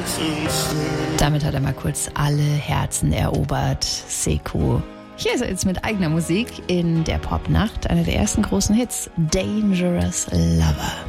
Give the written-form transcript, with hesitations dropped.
Damit hat er mal kurz alle Herzen erobert. Sekou. Hier ist er jetzt mit eigener Musik in der Popnacht, einer der ersten großen Hits, Dangerous Lover.